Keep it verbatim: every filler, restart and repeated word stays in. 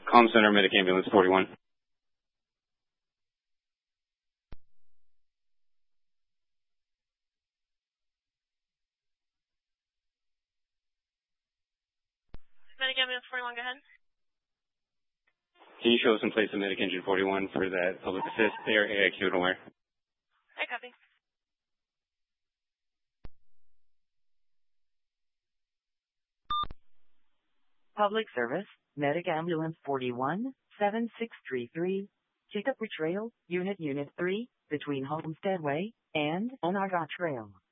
Calm Center, Medic Ambulance forty-one. Medic Ambulance forty-one, go ahead. Can you show us in place of Medic Engine forty-one for that public assist? They are A I Q and aware. I copy. Public service, Medic Ambulance forty-one, seven six three three, Chicopee Trail, Unit Unit three, between Homestead Way and Onaga Trail.